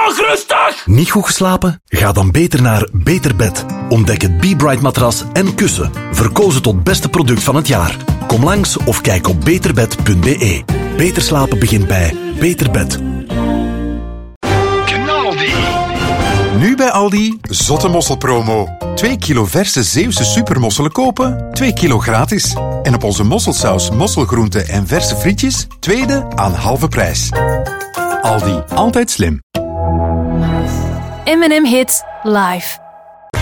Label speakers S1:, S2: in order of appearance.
S1: toch rustig!
S2: Niet goed geslapen? Ga dan beter naar Beter Bed. Ontdek het Be Bright matras en kussen. Verkozen tot beste product van het jaar. Kom langs of kijk op beterbed.be. Beter slapen begint bij Beter Bed.
S3: Nu bij Aldi, zotte mosselpromo. 2 kilo verse Zeeuwse supermosselen kopen, 2 kilo gratis. En op onze mosselsaus, mosselgroenten en verse frietjes, tweede aan halve prijs. Aldi, altijd slim.
S4: M&M Hits live.